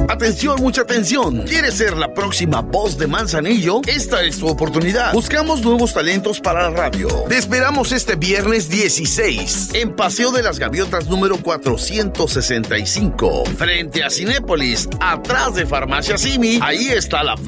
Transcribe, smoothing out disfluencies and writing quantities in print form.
Atención, mucha atención. ¿Quieres ser la próxima voz de Manzanillo? Esta es tu oportunidad. Buscamos nuevos talentos para la radio. Te esperamos este viernes 16 en Paseo de las Gaviotas número 465, frente a Cinépolis, atrás de Farmacia Simi. Ahí está la